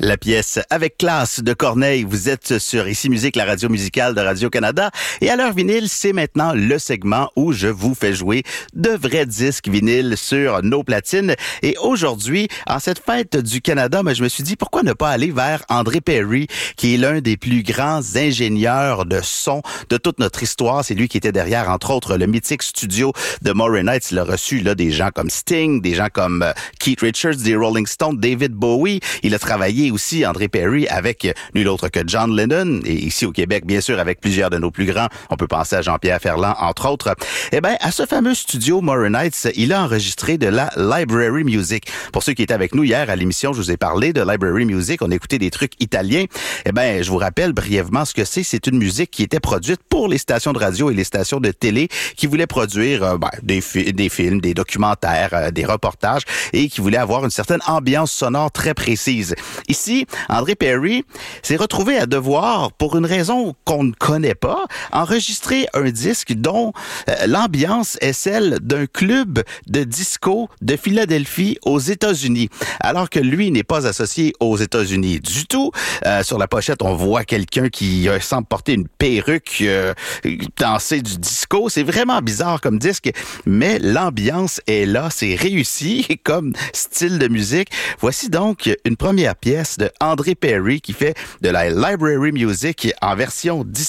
La pièce Avec classe de Corneille. Vous êtes sur Ici Musique, la radio musicale de Radio-Canada. Et à l'heure vinyle, c'est maintenant le segment où je vous fais jouer de vrais disques vinyles sur nos platines. Et aujourd'hui, en cette fête du Canada, je me suis dit, pourquoi ne pas aller vers André Perry, qui est l'un des plus grands ingénieurs de son de toute notre histoire. C'est lui qui était derrière, entre autres, le mythique studio de Moray Nights. Il a reçu là des gens comme Sting, des gens comme Keith Richards, des Rolling Stones, David Bowie. Il a travaillé aussi, André Perry, avec nul autre que John Lennon, et ici au Québec, bien sûr, avec plusieurs de nos plus grands. On peut penser à Jean-Pierre Ferland, entre autres. Eh bien, à ce fameux studio Moray Nights, il a enregistré de la library music. Pour ceux qui étaient avec nous hier à l'émission, je vous ai parlé de library music. On a écouté des trucs italiens. Eh bien, je vous rappelle brièvement ce que c'est. C'est une musique qui était produite pour les stations de radio et les stations de télé qui voulaient produire des films, des documentaires, des reportages et qui voulaient avoir une certaine ambiance sonore très précise. Ici, André Perry s'est retrouvé à devoir, pour une raison qu'on ne connaît pas, enregistrer un disque dont l'ambiance est celle d'un club de disco de Philadelphie aux États-Unis, alors que lui n'est pas associé aux États-Unis du tout. Sur la pochette, on voit quelqu'un qui semble porter une perruque, danser du disco. C'est vraiment bizarre comme disque, mais l'ambiance est là, c'est réussi comme style de musique. Voici donc une première pièce de André Perry qui fait de la library music en version